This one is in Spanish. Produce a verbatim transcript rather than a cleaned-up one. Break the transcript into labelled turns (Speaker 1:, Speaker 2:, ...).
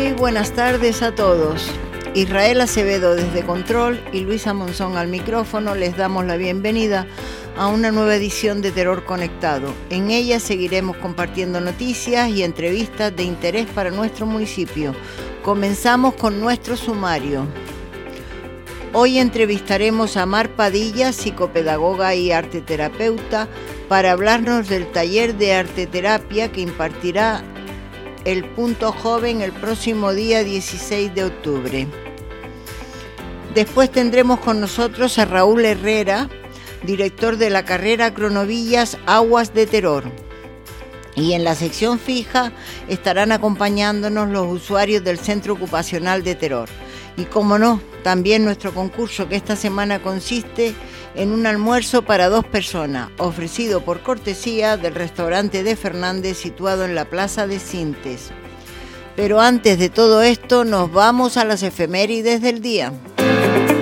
Speaker 1: Muy buenas tardes a todos. Israel Acevedo desde Control y Luisa Monzón al micrófono les damos la bienvenida a una nueva edición de Terror Conectado. En ella seguiremos compartiendo noticias y entrevistas de interés para nuestro municipio. Comenzamos con nuestro sumario. Hoy entrevistaremos a Mar Padilla, psicopedagoga y arteterapeuta, para hablarnos del taller de arteterapia que impartirá el Punto Joven el próximo día dieciséis de octubre. Después tendremos con nosotros a Raúl Herrera, director de la carrera Cronovillas Aguas de Terror. Y en la sección fija estarán acompañándonos los usuarios del Centro Ocupacional de Terror. Y como no, también nuestro concurso, que esta semana consiste en un almuerzo para dos personas, ofrecido por cortesía del restaurante de Fernández, situado en la Plaza de Sintes. Pero antes de todo esto, nos vamos a las efemérides del día.